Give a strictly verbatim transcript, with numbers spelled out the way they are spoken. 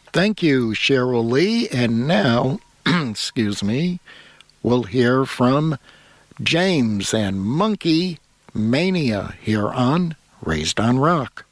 Thank you, Cheryl Lee. And now, excuse me, we'll hear from James and Monkey Mania here on Raised on Rock.